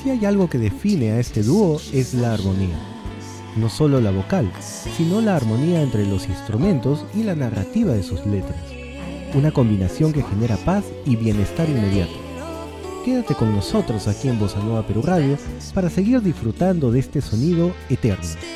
Si hay algo que define a este dúo es la armonía. No solo la vocal, sino la armonía entre los instrumentos y la narrativa de sus letras. Una combinación que genera paz y bienestar inmediato. Quédate con nosotros aquí en Bossa Nova Perú Radio para seguir disfrutando de este sonido eterno.